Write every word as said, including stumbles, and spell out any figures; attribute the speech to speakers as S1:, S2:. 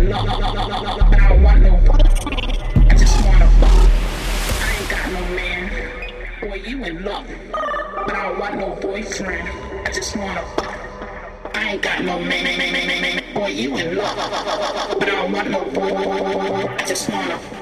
S1: love, but I don't want no. I just wanna fuck. I ain't got no man. Boy, you in love, but I don't want no boyfriend. I just wanna fuck. I ain't got no man. Boy, you in love, but I don't want no boy. I just wanna.